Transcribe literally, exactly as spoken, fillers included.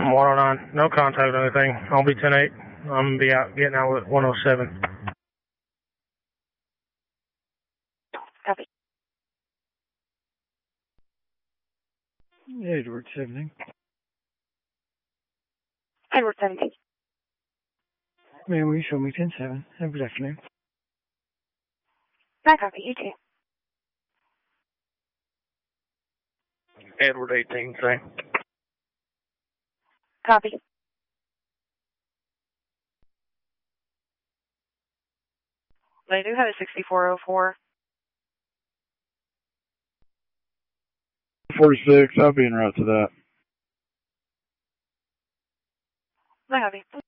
one oh nine. No contact or anything. I'll be ten eight. I'm going to be out getting out at one oh seven. Copy. Edward seventeen. Edward seventeen. Man, will you show me ten seven? Have a good afternoon. I copy. You too. Edward eighteen, same. Copy. I do have a sixty-four oh four. forty-six, I'll be en route to that. I copy.